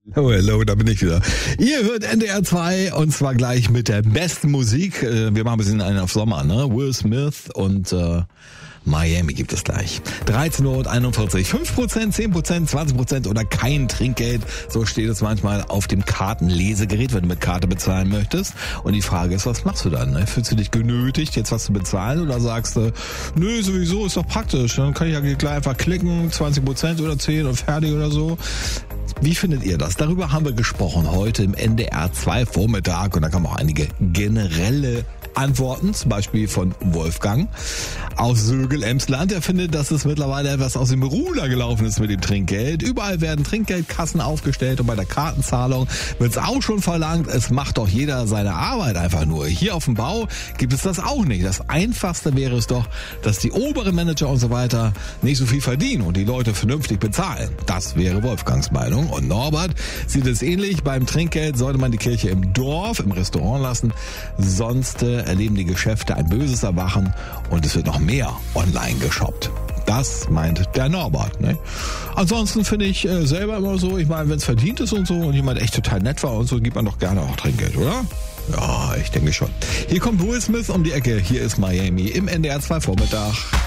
Hello, da bin ich wieder. Ihr hört NDR 2 und zwar gleich mit der besten Musik. Wir machen ein bisschen einen auf Sommer, ne? Will Smith und Miami gibt es gleich. 13:41 5%, 10%, 20% oder kein Trinkgeld. So steht es manchmal auf dem Kartenlesegerät, wenn du mit Karte bezahlen möchtest. Und die Frage ist, was machst du dann? Ne? Fühlst du dich genötigt, jetzt was zu bezahlen oder sagst du, nö, sowieso ist doch praktisch. Dann kann ich ja gleich einfach klicken, 20% oder 10 und fertig oder so. Wie findet ihr das? Darüber haben wir gesprochen heute im NDR 2 Vormittag und da kamen auch einige generelle Antworten, zum Beispiel von Wolfgang aus Sögel-Emsland. Er findet, dass es mittlerweile etwas aus dem Ruder gelaufen ist mit dem Trinkgeld. Überall werden Trinkgeldkassen aufgestellt und bei der Kartenzahlung wird es auch schon verlangt. Es macht doch jeder seine Arbeit einfach nur. Hier auf dem Bau gibt es das auch nicht. Das Einfachste wäre es doch, dass die oberen Manager und so weiter nicht so viel verdienen und die Leute vernünftig bezahlen. Das wäre Wolfgangs Meinung. Und Norbert sieht es ähnlich. Beim Trinkgeld sollte man die Kirche im Dorf, im Restaurant lassen. Sonst erleben die Geschäfte ein böses Erwachen und es wird noch mehr online geshoppt. Das meint der Norbert. Ne? Ansonsten finde ich selber immer so, ich meine, wenn es verdient ist und so und jemand echt total nett war und so, gibt man doch gerne auch Trinkgeld, oder? Ja, ich denke schon. Hier kommt Will Smith um die Ecke. Hier ist Miami im NDR 2 Vormittag.